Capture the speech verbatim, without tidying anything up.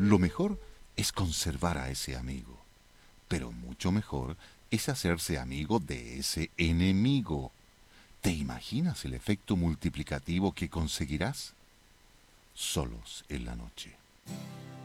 Lo mejor es conservar a ese amigo, pero mucho mejor es hacerse amigo de ese enemigo. ¿Te imaginas el efecto multiplicativo que conseguirás? Solos en la noche.